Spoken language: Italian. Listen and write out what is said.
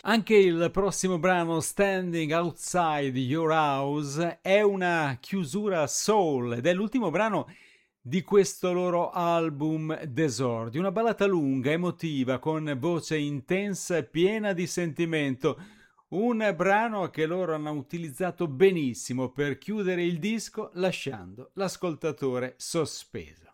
Anche il prossimo brano, Standing Outside Your House, è una chiusura soul ed è l'ultimo brano di questo loro album d'esordio. Una ballata lunga, emotiva, con voce intensa e piena di sentimento. Un brano che loro hanno utilizzato benissimo per chiudere il disco, lasciando l'ascoltatore sospeso.